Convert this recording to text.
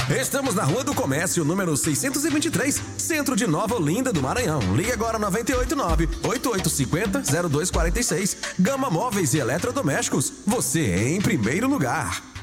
Estamos na Rua do Comércio, número 623, centro de Nova Olinda do Maranhão. Ligue agora 989-8850-0246. Gama Móveis e Eletrodomésticos. Você em primeiro lugar.